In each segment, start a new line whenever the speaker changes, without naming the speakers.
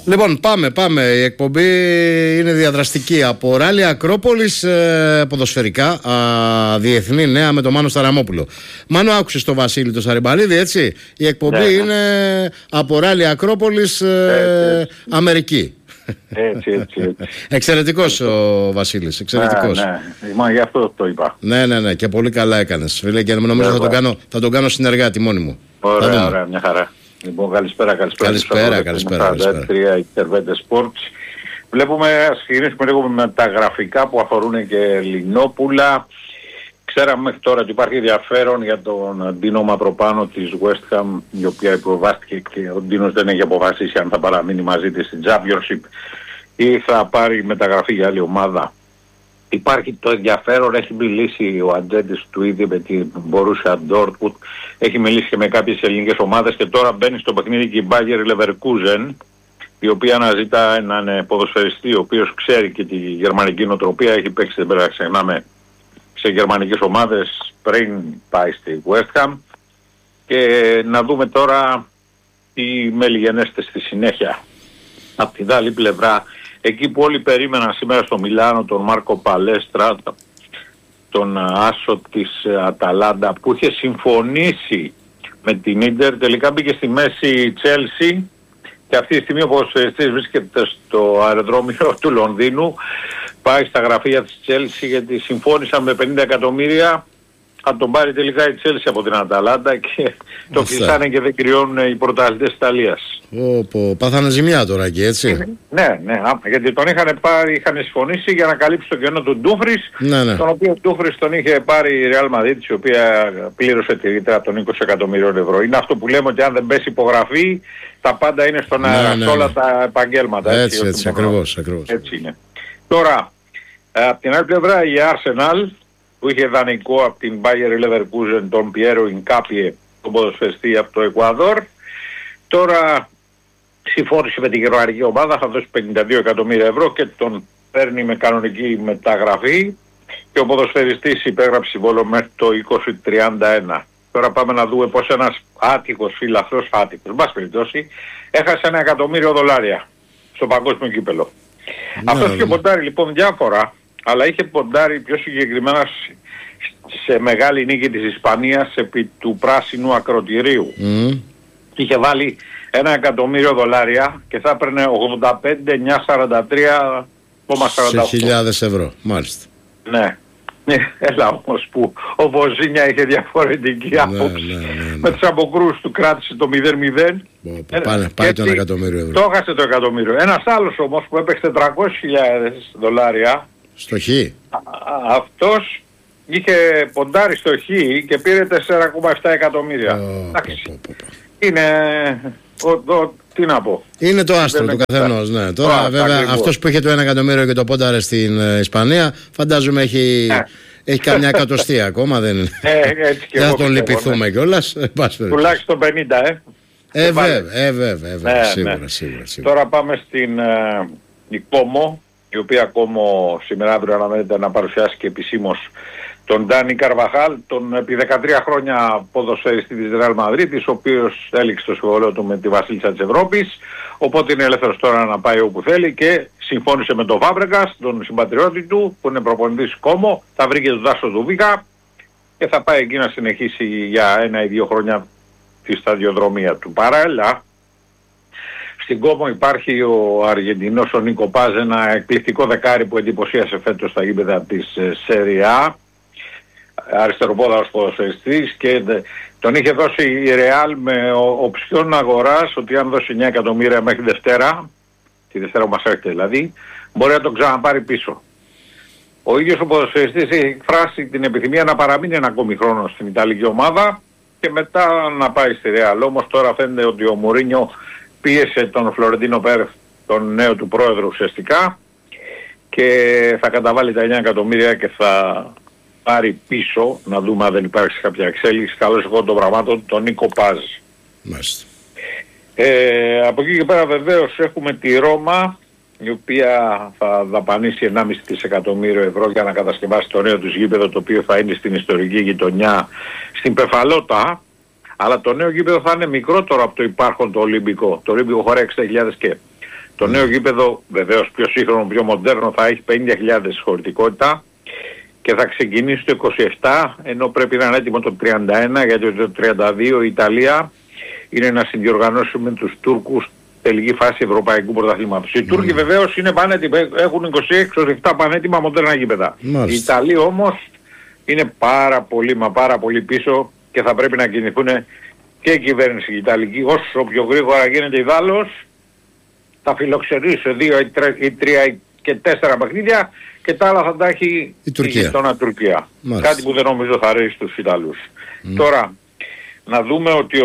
Λοιπόν, πάμε. Η εκπομπή είναι διαδραστική. Από ράλι Ακρόπολης, ποδοσφαιρικά, διεθνή νέα με τον Μάνο Σταραμόπουλο. Μάνο, άκουσες το Βασίλη το Σαριμπαλίδη, έτσι. Η εκπομπή είναι από ράλι Ακρόπολης, Αμερική.
Έτσι.
Εξαιρετικός ο Βασίλης, εξαιρετικός.
Ναι, γι' αυτό το είπα.
Ναι, και πολύ καλά έκανες, φίλε, και νομίζω θα τον κάνω συνεργάτη μόνη μου.
Ωραία, μια χαρά. Λοιπόν, καλησπέρα.
Καλησπέρα.
Η Τερβέντε Sports. Βλέπουμε, ας ξεκινήσουμε λίγο με τα γραφικά που αφορούν και Λινόπουλα. Ξέραμε μέχρι τώρα ότι υπάρχει ενδιαφέρον για τον Ντίνο Μαυροπάνο της West Ham, η οποία υποβάστηκε και ο Ντίνος δεν έχει αποφασίσει αν θα παραμείνει μαζί της στην Championship ή θα πάρει μεταγραφή για άλλη ομάδα. Υπάρχει το ενδιαφέρον, έχει μιλήσει ο Αντζέντης του ήδη με την Borussia Dortmund, έχει μιλήσει και με κάποιες ελληνικές ομάδες και τώρα μπαίνει στο παιχνίδι και η Bayer Leverkusen, η οποία αναζητά έναν ποδοσφαιριστή, ο οποίος ξέρει και τη γερμανική νοοτροπία, έχει παίξει, δεν πρέπει να ξεχνάμε, σε γερμανικές ομάδες πριν πάει στη West Ham, και να δούμε τώρα τι μελιγενέστε στη συνέχεια. Απ' την άλλη πλευρά, εκεί που όλοι περίμεναν σήμερα στο Μιλάνο τον Μάρκο Παλέστρα, τον άσο της Αταλάντα, που είχε συμφωνήσει με την Ίντερ, τελικά μπήκε στη μέση η Chelsea και αυτή τη στιγμή ο ποδοσφαιριστής βρίσκεται στο αεροδρόμιο του Λονδίνου, πάει στα γραφεία της Chelsea γιατί συμφώνησαν με 50 εκατομμύρια. Θα τον πάρει τελικά η Chelsea από την Αταλάντα και το κλεισάνε και δεν κρυώνουν οι πρωταθλητές της Ιταλίας.
Πάθανε ζημιά τώρα εκεί, έτσι.
Ναι, γιατί τον είχαν συμφωνήσει για να καλύψει το κενό του Ντούφρις, τον οποίο Ντούφρις τον είχε πάρει η Real Madrid, η οποία πλήρωσε τη ρήτρα των 20 εκατομμυρίων ευρώ. Είναι αυτό που λέμε, ότι αν δεν πέσει υπογραφή, τα πάντα είναι στον αέρα, σε όλα τα επαγγέλματα.
Έτσι, ακριβώς.
Έτσι είναι. Τώρα, από την άλλη πλευρά η Arsenal, που είχε δανεικό από την Bayer Leverkusen τον Πιέρο Ινκάπιε, τον ποδοσφαιριστή από το Εκουαδόρ, τώρα συμφώνησε με την γερμανική ομάδα, θα δώσει 52 εκατομμύρια ευρώ και τον παίρνει με κανονική μεταγραφή, και ο ποδοσφαιριστής υπέγραψε συμβόλαιο μέχρι το 2031. Τώρα πάμε να δούμε πως ένας άτυχος, φιλαθρός άτυχος, μπας περιπτώσει, έχασε $1 εκατομμύριο στο παγκόσμιο κύπελο. Αυτός είχε ποντάρει λοιπόν διάφορα, αλλά είχε ποντάρει πιο συγκεκριμένα σε μεγάλη νίκη της Ισπανίας επί του πράσινου ακροτηρίου. Είχε βάλει $1 εκατομμύριο και θα έπαιρνε 85.943,48
χιλιάδες ευρώ, μάλιστα.
Ναι. Έλα όμως που ο Βοζίνια είχε διαφορετική άποψη. Με τους αποκρούσεις του κράτησε το 0-0.
Πάει το $1 εκατομμύριο ευρώ.
Το έχασε το εκατομμύριο. Ένας άλλος όμως που έπαιξε $300.000 στο Χ, αυτός είχε ποντάρει στο Χ και πήρε 4,7 εκατομμύρια. Είναι... τι να πω.
Είναι το άστρο του καθενός, ναι. Τώρα βέβαια αυτός που είχε το $1 εκατομμύριο και το πόνταρε στην Ισπανία, φαντάζομαι έχει καμιά εκατοστία ακόμα, δεν είναι. Δεν θα τον λυπηθούμε κιόλας.
Τουλάχιστον 50,
βέβαια, σίγουρα.
Τώρα πάμε στην Κόμο, η οποία Κόμο σήμερα αύριο αναμένεται να παρουσιάσει και επισήμως τον Ντάνι Καρβαχάλ, τον επί 13 χρόνια ποδοσφαιριστή της Real Madrid, ο οποίος έληξε το συμβόλαιο του με τη Βασίλισσα της Ευρώπης, οπότε είναι ελεύθερος τώρα να πάει όπου θέλει και συμφώνησε με τον Φάμπρεγκας, τον συμπατριώτη του, που είναι προπονητής Κόμο, θα βρει και τον Τάσο Δουβίκα και θα πάει εκεί να συνεχίσει για 1 ή 2 χρόνια τη σταδιοδρομία του. Παράλληλα, στην Κόμο υπάρχει ο Αργεντινός ο Νίκο Πάζ, ένα εκπληκτικό δεκάρι που εντυπωσίασε φέτος στα γήπεδα της Serie A, αριστεροπόδαρος ποδοσφαιριστής, και τον είχε δώσει η Real με οψιόν αγοράς, ότι αν δώσει 9 εκατομμύρια μέχρι Δευτέρα, τη Δευτέρα που μας έρχεται δηλαδή, μπορεί να τον ξαναπάρει πίσω. Ο ίδιος ο ποδοσφαιριστής έχει εκφράσει την επιθυμία να παραμείνει ένα ακόμη χρόνο στην Ιταλική ομάδα και μετά να πάει στη Real. Όμως τώρα φαίνεται ότι ο Μουρίνιο πίεσε τον Φλωρεντίνο Πέρεθ, τον νέο του πρόεδρο ουσιαστικά, και θα καταβάλει τα 9 εκατομμύρια και θα πάρει πίσω, να δούμε αν δεν υπάρχει κάποια εξέλιξη, καλώς εγώ των πραγμάτων, τον Νίκο Πάζ.
Μάλιστα.
Από εκεί και πέρα βεβαίως έχουμε τη Ρώμα, η οποία θα δαπανίσει 1,5 δισεκατομμύριο ευρώ για να κατασκευάσει το νέο τους γήπεδο, το οποίο θα είναι στην ιστορική γειτονιά στην Πεφαλώτα, αλλά το νέο γήπεδο θα είναι μικρότερο από το υπάρχον το Ολυμπικό. Το Ολυμπικό χωράει 60.000 και. Το νέο γήπεδο, βεβαίως πιο σύγχρονο, πιο μοντέρνο, θα έχει 50.000 χωρητικότητα και θα ξεκινήσει το 27, ενώ πρέπει να είναι έτοιμο το 31, γιατί το 32 η Ιταλία είναι να συνδιοργανώσει με τους Τούρκους τελική φάση Ευρωπαϊκού Πρωταθλήματος. Οι Τούρκοι βεβαίως είναι πανέτοιμοι, έχουν 26-27 πανέτοιμα μοντέρνα γήπεδα. Οι Ιταλοί όμως είναι πάρα πολύ πίσω και θα πρέπει να κινηθούν και η κυβέρνηση η Ιταλική όσο πιο γρήγορα γίνεται ιδάλλως. Θα φιλοξενήσει σε 2 ή 3 και 4 παιχνίδια και τα άλλα θα τα έχει η γειτόνα Τουρκία. Κάτι που δεν νομίζω θα αρέσει στους Ιταλούς. Τώρα, να δούμε ότι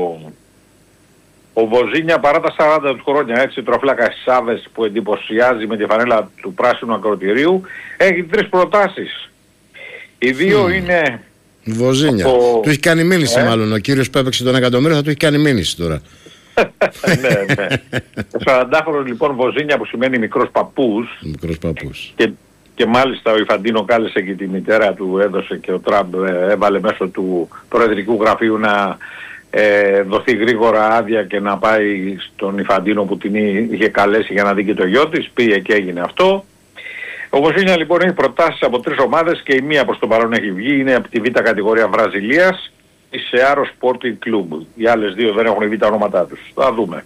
ο Βοζίνια παρά τα 40 του χρόνια, έτσι, τροφλάκα Σάβες που εντυπωσιάζει με τη φανέλα του πράσινου ακροτηρίου, έχει 3 προτάσεις. Οι 2 είναι...
Βοζίνια. Του έχει κάνει μήνυση μάλλον. Ο κύριος που έπαιξε τον εκατομμύριο θα του έχει κάνει μήνυση τώρα.
Ναι. Ο 40χρονος λοιπόν Βοζίνια, που σημαίνει μικρός παππούς.
Μικρός παππούς.
Και μάλιστα ο Ιφαντίνο κάλεσε και τη μητέρα του, έδωσε και ο Τραμπ έβαλε μέσω του προεδρικού γραφείου να δοθεί γρήγορα άδεια και να πάει στον Ιφαντίνο που την είχε καλέσει για να δει και το γιο της. Πήγε και έγινε αυτό. Ο Βοζίνια λοιπόν έχει προτάσεις από 3 ομάδες και η μία προς το παρόν έχει βγει, είναι από τη β' κατηγορία Βραζιλίας, η Searo Sporting Club. Οι άλλες 2 δεν έχουν βγει τα ονόματά τους. Θα δούμε.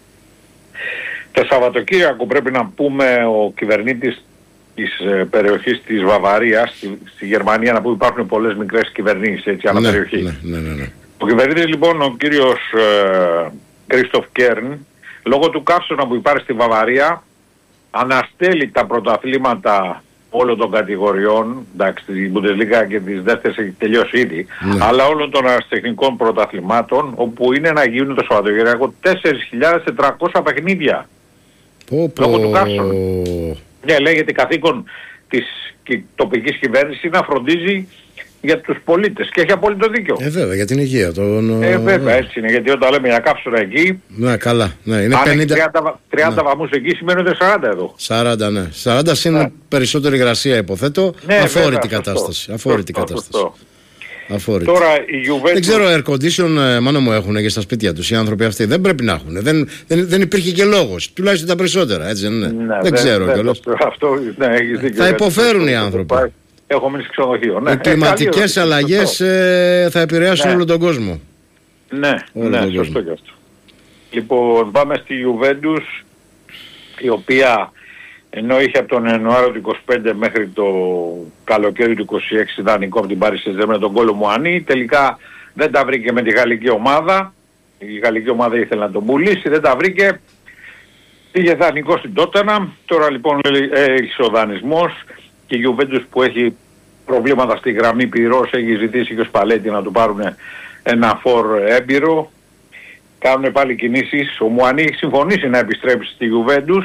Το Σαββατοκύριακο πρέπει να πούμε ο κυβερνήτης της περιοχής της Βαβαρίας, στη Γερμανία, να πούμε υπάρχουν πολλές μικρές κυβερνήσεις, έτσι, ανά περιοχή. Ναι. Ο κυβερνήτης λοιπόν, ο κύριος Κρίστοφ Κέρν, λόγω του καύσωνα που υπάρχει στη Βαβαρία, αναστέλει τα πρωταθλήματα όλων των κατηγοριών, εντάξει, την Bundesliga και τις δεύτερες έχει τελειώσει ήδη, αλλά όλων των αεραστεχνικών πρωταθλημάτων, όπου είναι να γίνουν το Σαββατοκύριακο 4.400 παιχνίδια. Λόγω του καύσωνα. Ναι, λέγεται καθήκον της τοπικής κυβέρνησης να φροντίζει για τους πολίτες και έχει απόλυτο δίκιο.
Βέβαια, για την υγεία.
Βέβαια, έτσι είναι, γιατί όταν λέμε για καύσωνα εκεί,
ναι, καλά. Ναι, είναι
αν 30 βαθμούς εκεί σημαίνει ότι 40 εδώ.
40, ναι. 40 είναι περισσότερη υγρασία, υποθέτω. Ναι, αφόρητη κατάσταση. Αφόρητη κατάσταση.
Τώρα η Juventus...
Δεν ξέρω, air condition μόνο μου έχουν και στα σπίτια τους οι άνθρωποι αυτοί. Δεν πρέπει να έχουν. Δεν υπήρχε και λόγος. Τουλάχιστον τα περισσότερα, έτσι δεν είναι?
Ναι,
δεν ξέρω κιόλας. Θα υποφέρουν οι άνθρωποι.
Έχω μείνει σε ξενοδοχείο.
Ναι. Οι κλιματικές αλλαγές θα επηρεάσουν όλο τον κόσμο.
Ναι, σωστό κι αυτό. Λοιπόν, πάμε στη Juventus, η οποία ενώ είχε από τον Ιανουάριο του 25 μέχρι το καλοκαίρι του 26 δανεικό από την Paris Saint-Germain τον Κόλο Μουανί, τελικά δεν τα βρήκε με τη γαλλική ομάδα. Η γαλλική ομάδα ήθελε να τον πουλήσει, δεν τα βρήκε. Πήγε δανεικό στην Tottenham. Τώρα λοιπόν έχει ο δανεισμός και η Juventus που έχει προβλήματα στη γραμμή πυρός έχει ζητήσει και ο Σπαλέτη να του πάρουν ένα φορ έμπειρο. Κάνουν πάλι κινήσεις. Ο Μουανί έχει συμφωνήσει να επιστρέψει στη Juventus.